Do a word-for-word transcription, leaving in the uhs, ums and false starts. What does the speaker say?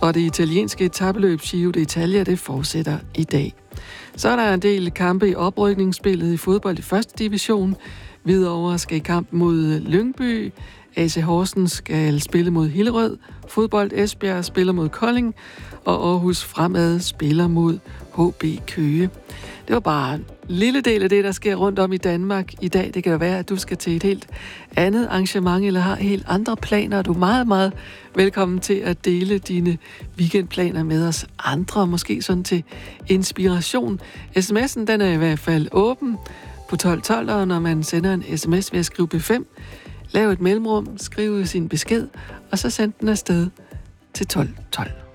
Og det italienske etapeløb Giro d'Italia, det fortsætter i dag. Så er der en del kampe i oprykningsspillet i fodbold i første division. Hvidovre skal i kamp mod Lyngby. A C Horsens skal spille mod Hillerød. Fodbold Esbjerg spiller mod Kolding. Og Aarhus Fremad spiller mod H B Køge. Det var bare en lille del af det, der sker rundt om i Danmark i dag. Det kan jo være, at du skal til et helt andet arrangement, eller har helt andre planer. Du er meget, meget velkommen til at dele dine weekendplaner med os andre, måske sådan til inspiration. sms'en, den er i hvert fald åben på tolv tolv, og når man sender en sms ved at skrive B fem, lav et mellemrum, skriv sin besked, og så send den afsted til tolv tolv.